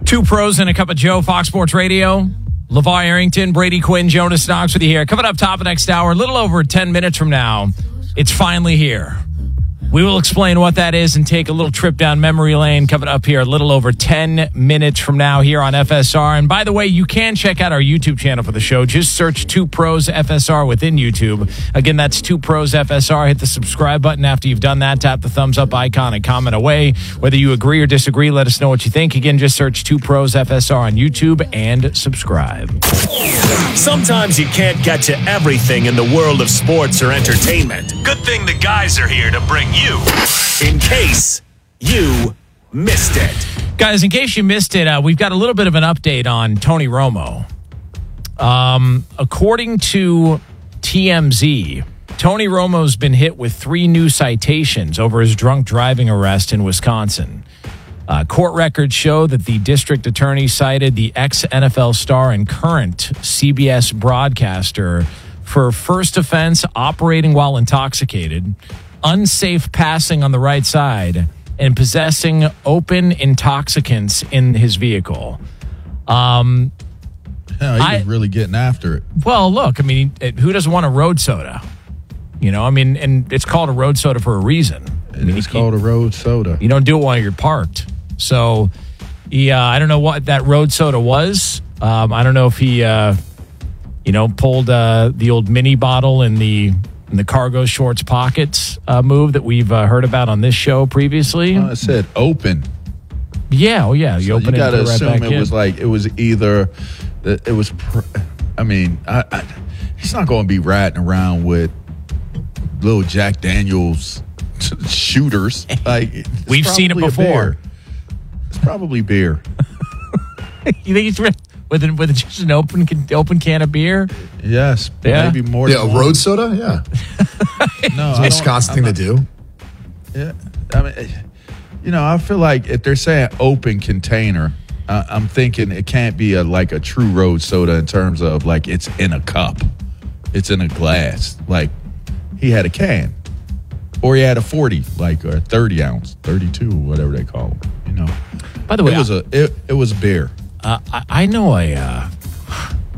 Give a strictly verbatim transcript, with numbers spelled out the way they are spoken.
Two pros and a cup of Joe, Fox Sports Radio. LeVar Arrington, Brady Quinn, Jonas Knox with you here. Coming up top of next hour, a little over ten minutes from now, it's finally here. We will explain what that is and take a little trip down memory lane coming up here a little over ten minutes from now here on F S R. And by the way, you can check out our YouTube channel for the show. Just search Two Pros F S R within YouTube. Again, that's Two Pros F S R. Hit the subscribe button after you've done that. Tap the thumbs up icon and comment away. Whether you agree or disagree, let us know what you think. Again, just search Two Pros F S R on YouTube and subscribe. Sometimes you can't get to everything in the world of sports or entertainment. Good thing the guys are here to bring you in case you missed it. Guys, in case you missed it, uh, we've got a little bit of an update on Tony Romo. Um, according to T M Z, Tony Romo's been hit with three new citations over his drunk driving arrest in Wisconsin. Uh, court records show that the district attorney cited the ex-N F L star and current C B S broadcaster for first offense operating while intoxicated, unsafe passing on the right side, and possessing open intoxicants in his vehicle. Um, yeah, he I, was really getting after it. Well, look, I mean, it, who doesn't want a road soda? You know, I mean, and it's called a road soda for a reason. It I mean, is called a road soda. You don't do it while you're parked. So, he, uh, I don't know what that road soda was. Um, I don't know if he, uh, you know, pulled uh, the old mini bottle in the in the cargo shorts pockets uh, move that we've uh, heard about on this show previously. Uh, it said open. Yeah, oh yeah. You so open you it. gotta and put it assume right back it in. was like it was either it was. I mean, I, I, he's not going to be ratting around with little Jack Daniels shooters. Like it's We've seen it probably a before. beer. It's probably beer. You think he's with with, with just an open open can of beer? Yes, Yeah. maybe more. Yeah, than a one. road soda? Yeah. No, It's a I Wisconsin don't- thing I'm to not- do. Yeah, I mean, you know, I feel like if they're saying open container, uh, I'm thinking it can't be a like a true road soda in terms of like it's in a cup, it's in a glass. Like he had a can, or he had a forty, like or thirty ounce, thirty-two, whatever they call them. You know, By the way, it was a it, it was beer. Uh, I, I know a uh,